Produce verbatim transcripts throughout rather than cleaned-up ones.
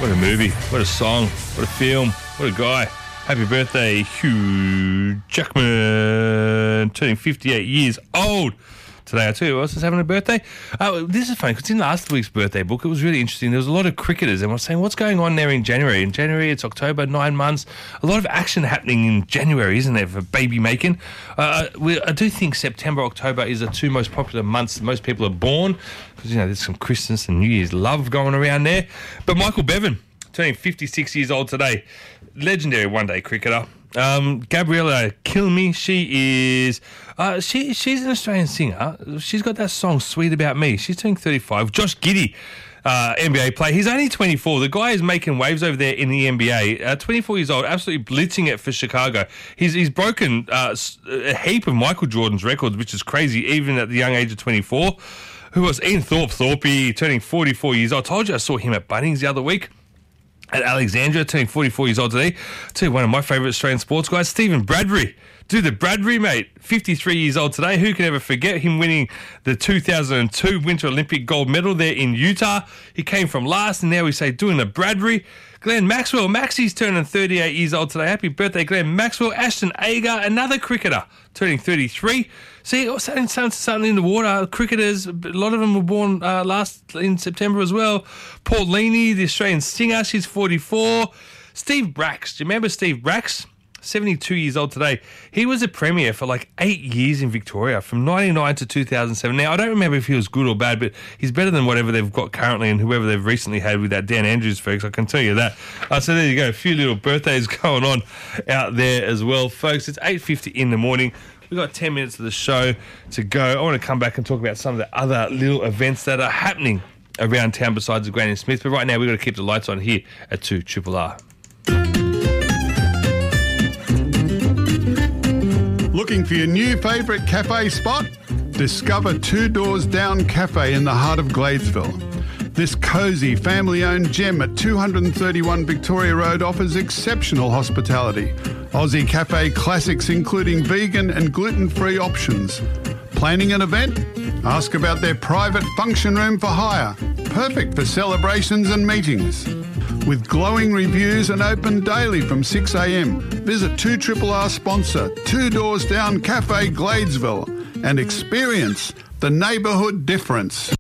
What a movie, what a song, what a film, what a guy. Happy birthday, Hugh Jackman, turning fifty-eight years old today. I tell you who else is having a birthday. Uh, this is funny because in last week's birthday book, it was really interesting. There was a lot of cricketers, and I was saying, what's going on there in January? In January, it's October, nine months. A lot of action happening in January, isn't there, for baby making? Uh, we, I do think September, October is the two most popular months. Most people are born because, you know, there's some Christmas and New Year's love going around there. But Michael Bevan, turning fifty-six years old today, legendary one-day cricketer. Um, Gabriella Kilmy, she is uh, she she's an Australian singer. She's got that song "Sweet About Me." She's turning thirty-five. Josh Giddey, uh, N B A player. He's only twenty-four. The guy is making waves over there in the N B A. Uh, twenty-four years old, absolutely blitzing it for Chicago. He's he's broken uh, a heap of Michael Jordan's records, which is crazy, even at the young age of twenty-four. Who was Ian Thorpe? Thorpe, turning forty-four years old. I told you I saw him at Bunnings the other week. At Alexandria, turning forty-four years old today. I'll tell you one of my favourite Australian sports guys, Stephen Bradbury. Dude, the Bradbury, mate, fifty-three years old today. Who can ever forget him winning the two thousand two Winter Olympic gold medal there in Utah? He came from last, and now we say doing the Bradbury. Glenn Maxwell, Maxie's turning thirty-eight years old today. Happy birthday, Glenn Maxwell. Ashton Agar, another cricketer, turning thirty-three. See, something, something in the water. Cricketers, a lot of them were born uh, last in September as well. Paul Leaney, the Australian singer, she's forty-four. Steve Brax, do you remember Steve Brax? seventy-two years old today. He was a premier for like eight years in Victoria, from ninety-nine to two thousand seven. Now, I don't remember if he was good or bad, but he's better than whatever they've got currently and whoever they've recently had with that Dan Andrews, folks. I can tell you that. Uh, so there you go. A few little birthdays going on out there as well, folks. It's eight fifty in the morning. We've got ten minutes of the show to go. I want to come back and talk about some of the other little events that are happening around town besides the Granny Smith. But right now, we've got to keep the lights on here at two Triple R. Looking for your new favourite cafe spot? Discover Two Doors Down Cafe in the heart of Gladesville. This cosy, family-owned gem at two thirty-one Victoria Road offers exceptional hospitality. Aussie cafe classics including vegan and gluten-free options. Planning an event? Ask about their private function room for hire. Perfect for celebrations and meetings. With glowing reviews and open daily from six a.m. Visit two R R sponsor Two Doors Down Cafe Gladesville and experience the neighbourhood difference.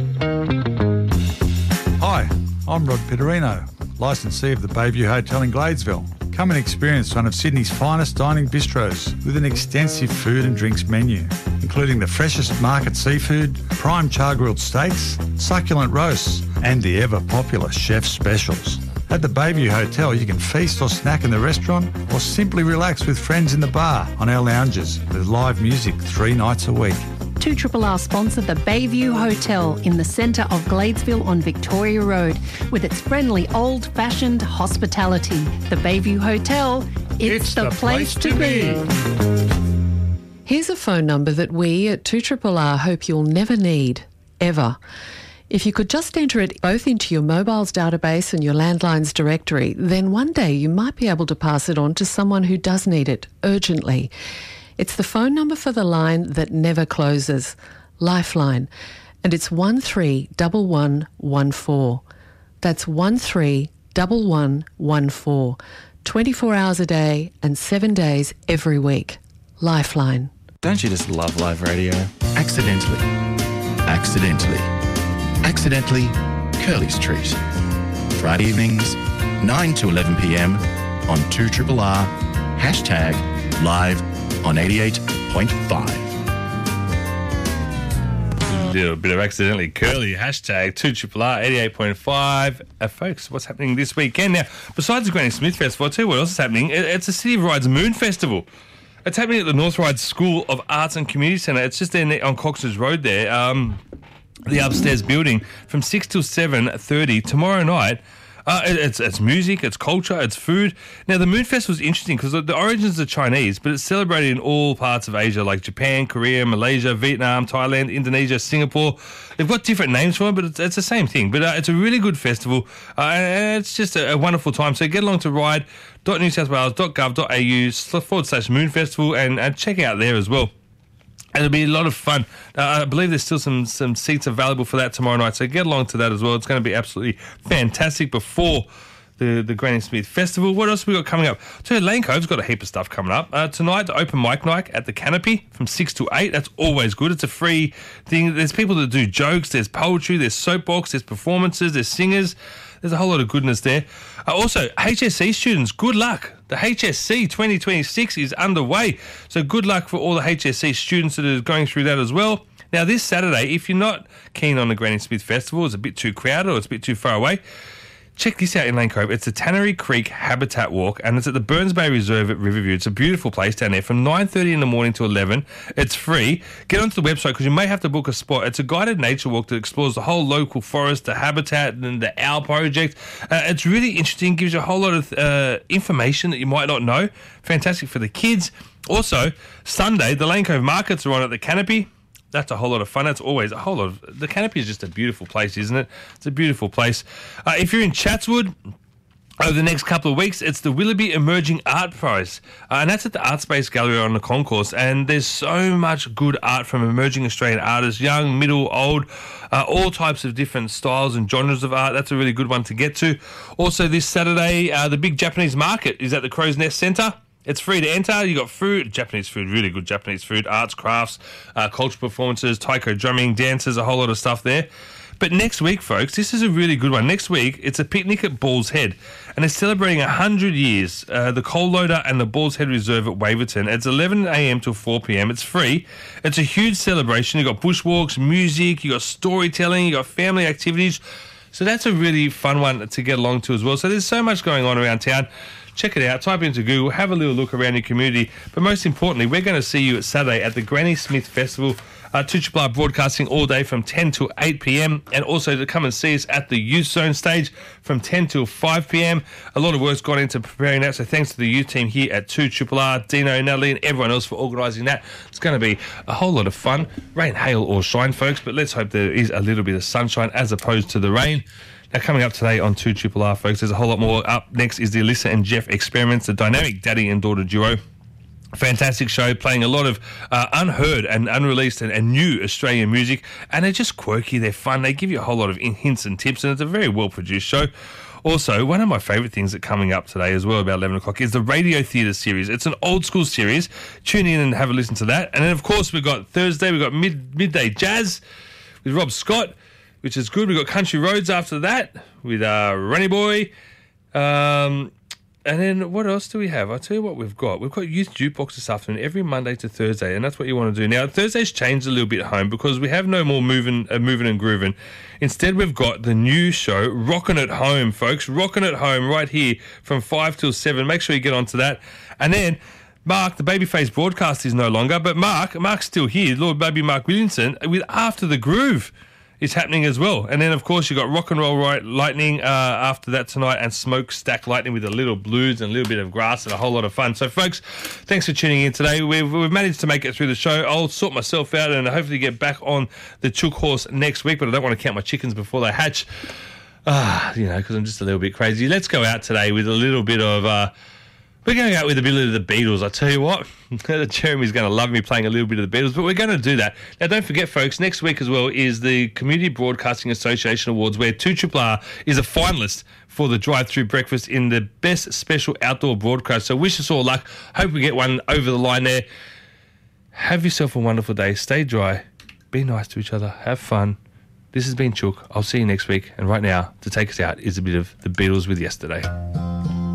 Hi, I'm Rod Pitterino, licensee of the Bayview Hotel in Gladesville. Come and experience one of Sydney's finest dining bistros with an extensive food and drinks menu, including the freshest market seafood, prime char-grilled steaks, succulent roasts, and the ever-popular chef specials. At the Bayview Hotel, you can feast or snack in the restaurant or simply relax with friends in the bar on our lounges with live music three nights a week. two R R sponsor the Bayview Hotel in the centre of Gladesville on Victoria Road with its friendly old-fashioned hospitality. The Bayview Hotel, it's, It's the, the place, place to to be. Here's a phone number that we at two R R R hope you'll never need, ever. If you could just enter it both into your mobile's database and your landline's directory, then one day you might be able to pass it on to someone who does need it urgently. It's the phone number for the line that never closes, Lifeline, and it's one three one one one four. That's one three one one one four. twenty-four hours a day and seven days every week. Lifeline. Don't you just love live radio? Accidentally. Accidentally. Accidentally, Curly's Treat. Friday evenings, nine to eleven p.m. on two R R R, hashtag live on eighty-eight point five. A little bit of accidentally curly, hashtag two R R R eighty-eight point five. Uh, folks, what's happening this weekend? Now, besides the Granny Smith Festival, I'll tell you what else is happening. It, it's the City of Rides Moon Festival. It's happening at the North Ryde School of Arts and Community Centre. It's just there on Cox's Road there, um, the upstairs building, from six till seven thirty tomorrow night. Uh, it, it's it's music, it's culture, it's food. Now, the Moon Festival is interesting because the, the origins are Chinese, but it's celebrated in all parts of Asia, like Japan, Korea, Malaysia, Vietnam, Thailand, Indonesia, Singapore. They've got different names for it, but it's, it's the same thing. But uh, it's a really good festival, uh, and it's just a, a wonderful time. So get along to ride dot new south wales dot gov dot a u forward slash Moon Festival and, and check out there as well. It'll be a lot of fun. Uh, I believe there's still some some seats available for that tomorrow night, so get along to that as well. It's going to be absolutely fantastic before the, the Granny Smith Festival. What else have we got coming up? So Lane Cove's got a heap of stuff coming up. Uh, tonight, the open mic night at the Canopy from six to eight. That's always good. It's a free thing. There's people that do jokes, there's poetry, there's soapbox, there's performances, there's singers. There's a whole lot of goodness there. Uh, also, H S C students, good luck. The H S C twenty twenty-six is underway. So good luck for all the H S C students that are going through that as well. Now, this Saturday, if you're not keen on the Granny Smith Festival, it's a bit too crowded or it's a bit too far away, check this out in Lane Cove. It's the Tannery Creek Habitat Walk, and it's at the Burns Bay Reserve at Riverview. It's a beautiful place down there from nine thirty in the morning to eleven. It's free. Get onto the website because you may have to book a spot. It's a guided nature walk that explores the whole local forest, the habitat, and the Owl Project. Uh, it's really interesting. Gives you a whole lot of uh, information that you might not know. Fantastic for the kids. Also, Sunday, the Lane Cove markets are on at the Canopy. That's a whole lot of fun. That's always a whole lot of... The Canopy is just a beautiful place, isn't it? It's a beautiful place. Uh, if you're in Chatswood, over the next couple of weeks, it's the Willoughby Emerging Art Prize. Uh, and that's at the Art Space Gallery on the concourse. And there's so much good art from emerging Australian artists, young, middle, old, uh, all types of different styles and genres of art. That's a really good one to get to. Also, this Saturday, uh, the big Japanese market is at the Crow's Nest Centre. It's free to enter. You got food, Japanese food, really good Japanese food, arts, crafts, uh, cultural performances, taiko drumming, dances, a whole lot of stuff there. But next week, folks, this is a really good one. Next week, it's a picnic at Balls Head, and it's celebrating one hundred years, uh, the Coal Loader and the Balls Head Reserve at Waverton. It's eleven a.m. till four p.m. It's free. It's a huge celebration. You got bushwalks, music, you got storytelling, you got family activities. So that's a really fun one to get along to as well. So there's so much going on around town. Check it out. Type into Google. Have a little look around your community. But most importantly, we're going to see you at Saturday at the Granny Smith Festival. Uh, two R R broadcasting all day from ten to eight p.m. and also to come and see us at the Youth Zone stage from ten till five p.m. A lot of work's gone into preparing that, so thanks to the youth team here at two R R R, Dino, Natalie and everyone else for organising that. It's going to be a whole lot of fun. Rain, hail or shine, folks, but let's hope there is a little bit of sunshine as opposed to the rain. Now, coming up today on two R R R, folks, there's a whole lot more. Up next is the Alyssa and Jeff Experiments, the dynamic daddy and daughter duo. Fantastic show, playing a lot of uh, unheard and unreleased and, and new Australian music, and they're just quirky, they're fun, they give you a whole lot of in- hints and tips, and it's a very well-produced show. Also, one of my favourite things that coming up today as well, about eleven o'clock, is the Radio Theatre series. It's an old-school series. Tune in and have a listen to that. And then, of course, we've got Thursday, we've got mid- Midday Jazz with Rob Scott, which is good. We've got Country Roads after that with uh, Runny Boy. Um... And then what else do we have? I'll tell you what we've got. We've got Youth Jukebox this afternoon, every Monday to Thursday, and that's what you want to do. Now, Thursday's changed a little bit at home because we have no more moving, uh, moving and grooving. Instead, we've got the new show, Rockin' at Home, folks. Rockin' at Home right here from five till seven. Make sure you get onto that. And then Mark, the Babyface broadcast is no longer, but Mark, Mark's still here, Lord Baby Mark Williamson, with After the Groove. Is happening as well. And then, of course, you've got Rock and Roll right, Lightning uh, after that tonight, and Smokestack Lightning with a little blues and a little bit of grass and a whole lot of fun. So, folks, thanks for tuning in today. We've, we've managed to make it through the show. I'll sort myself out and hopefully get back on the Chook Horse next week, but I don't want to count my chickens before they hatch. Ah, you know, because I'm just a little bit crazy. Let's go out today with a little bit of... Uh, We're going out with a bit of the Beatles. I tell you what, Jeremy's going to love me playing a little bit of the Beatles, but we're going to do that. Now, don't forget, folks, next week as well is the Community Broadcasting Association Awards, where two R R R is a finalist for the drive-through breakfast in the best special outdoor broadcast. So wish us all luck. Hope we get one over the line there. Have yourself a wonderful day. Stay dry. Be nice to each other. Have fun. This has been Chook. I'll see you next week. And right now, to take us out is a bit of the Beatles with Yesterday.